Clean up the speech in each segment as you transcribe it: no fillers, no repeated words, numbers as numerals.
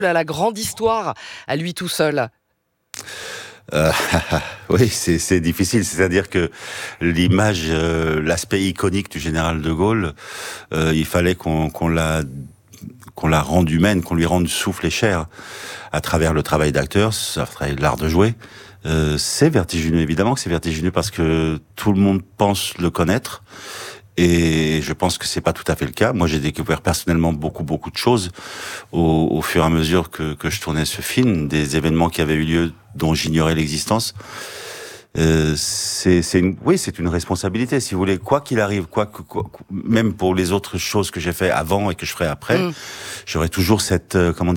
à la grande histoire à lui tout seul? Euh, oui, c'est difficile. C'est-à-dire que l'image, l'aspect iconique du général de Gaulle, il fallait qu'on la rende humaine, qu'on lui rende souffle et chair à travers le travail d'acteur, à travers l'art de jouer. C'est vertigineux, évidemment que c'est vertigineux parce que tout le monde pense le connaître. Et je pense que c'est pas tout à fait le cas. Moi, j'ai découvert personnellement beaucoup de choses au fur et à mesure que je tournais ce film, des événements qui avaient eu lieu dont j'ignorais l'existence. C'est une responsabilité, si vous voulez, quoi qu'il arrive, même pour les autres choses que j'ai fait avant et que je ferai après, j'aurai toujours cette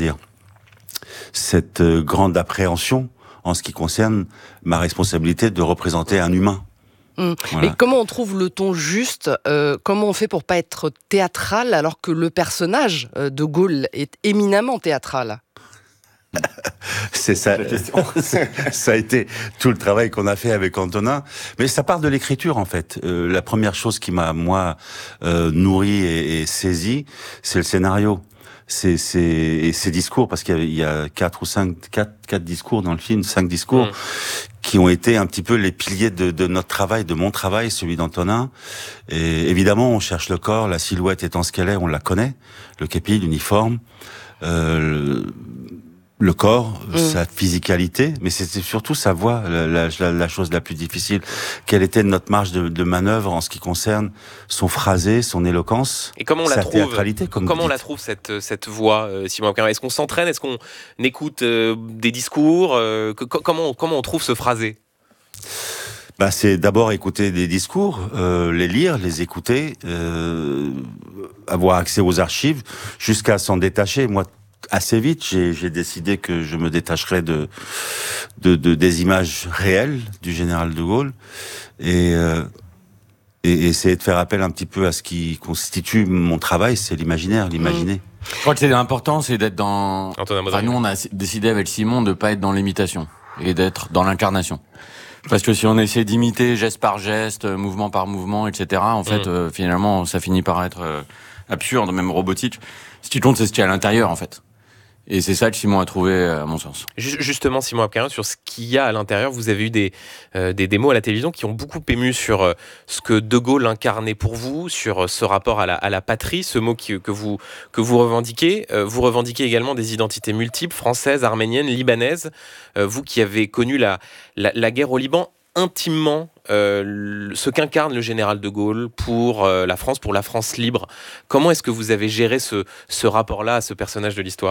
grande appréhension en ce qui concerne ma responsabilité de représenter un humain. Voilà. Mais comment on trouve le ton juste? Comment on fait pour pas être théâtral alors que le personnage de Gaulle est éminemment théâtral? C'est ça. Ça a été tout le travail qu'on a fait avec Antonin. Mais ça part de l'écriture, en fait. La première chose qui m'a, nourri et saisi, c'est le scénario. C'est ces discours, parce qu'il y a 4 discours dans le film, 5 discours, qui ont été un petit peu les piliers de notre travail, de mon travail, celui d'Antonin. Et évidemment, on cherche le corps, la silhouette étant ce qu'elle est, on la connaît, le képi, l'uniforme, le corps, sa physicalité, mais c'était surtout sa voix, la chose la plus difficile. Quelle était notre marge de manœuvre en ce qui concerne son phrasé, son éloquence, et comment on sa la trouve, théâtralité, comment on la trouve cette voix, Simon Apquin? Est-ce qu'on s'entraîne? Est-ce qu'on écoute des discours? Comment on trouve ce phrasé? C'est d'abord écouter des discours, les lire, les écouter, avoir accès aux archives, jusqu'à s'en détacher. Moi, assez vite, j'ai décidé que je me détacherais des images réelles du général de Gaulle et essayer de faire appel un petit peu à ce qui constitue mon travail, c'est l'imaginaire, l'imaginer. Je crois que c'est important, c'est d'être dans... nous, on a décidé avec Simon de pas être dans l'imitation et d'être dans l'incarnation. Parce que si on essaie d'imiter geste par geste, mouvement par mouvement, etc., en fait, finalement, ça finit par être absurde, même robotique. Ce qui compte, c'est ce qu'il y a à l'intérieur, en fait. Et c'est ça que Simon a trouvé, à mon sens. Justement, Simon Apquin, sur ce qu'il y a à l'intérieur, vous avez eu des démos à la télévision qui ont beaucoup ému sur ce que De Gaulle incarnait pour vous, sur ce rapport à la patrie, ce mot que vous revendiquez. Vous revendiquez également des identités multiples, françaises, arméniennes, libanaises. Vous qui avez connu la guerre au Liban intimement, ce qu'incarne le général de Gaulle pour la France libre. Comment est-ce que vous avez géré ce rapport-là à ce personnage de l'histoire ?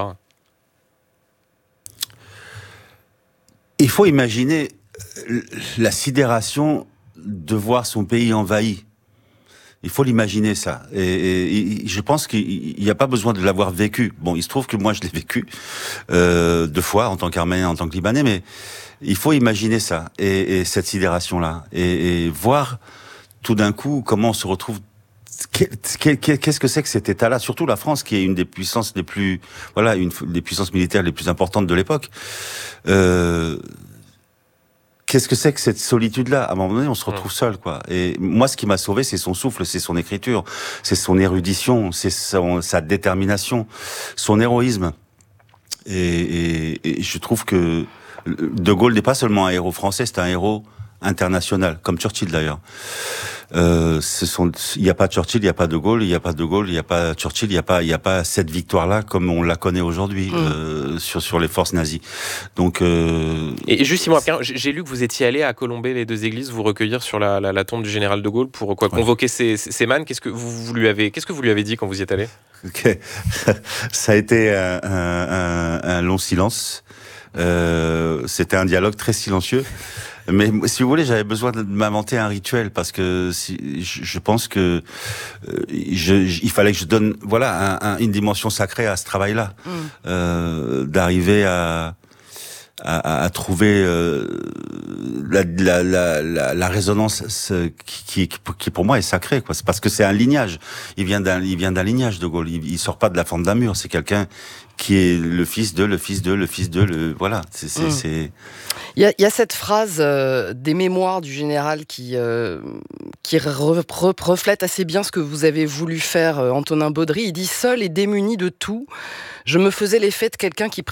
Il faut imaginer la sidération de voir son pays envahi. Il faut l'imaginer, ça. Et je pense qu'il n'y a pas besoin de l'avoir vécu. Bon, il se trouve que moi, je l'ai vécu 2 fois, en tant qu'Arménien, en tant que Libanais, mais il faut imaginer ça, et cette sidération-là. Et voir, tout d'un coup, comment on se retrouve... Qu'est-ce que c'est que cet État-là? Surtout la France, qui est une des puissances les plus... une des puissances militaires les plus importantes de l'époque. Qu'est-ce que c'est que cette solitude-là? À un moment donné, on se retrouve seul, quoi. Et moi, ce qui m'a sauvé, c'est son souffle, c'est son écriture, c'est son érudition, c'est sa détermination, son héroïsme. Et je trouve que De Gaulle n'est pas seulement un héros français, c'est un héros international, comme Churchill d'ailleurs. Il n'y a pas Churchill, il n'y a pas De Gaulle, il n'y a pas De Gaulle, il n'y a pas Churchill, il n'y a pas cette victoire-là comme on la connaît aujourd'hui sur les forces nazies. Donc. Et juste Simon Apquin, j'ai lu que vous étiez allé à Colombey, les 2 églises, vous recueillir sur la tombe du général de Gaulle pour convoquer ces mânes. Qu'est-ce que vous lui avez dit quand vous y êtes allé? Okay. Ça a été un long silence. C'était un dialogue très silencieux. Mais si vous voulez, j'avais besoin de m'inventer un rituel parce que je pense que il fallait que je donne une dimension sacrée à ce travail-là, d'arriver à à trouver la résonance qui pour moi est sacrée, quoi. C'est parce que c'est un lignage. Il vient d'un lignage, de Gaulle. Il sort pas de la fente d'un mur. C'est quelqu'un qui est le fils de, voilà. C'est. Il y a cette phrase des mémoires du général qui reflète assez bien ce que vous avez voulu faire, Antonin Baudry. Il dit: seul et démuni de tout, je me faisais l'effet de quelqu'un qui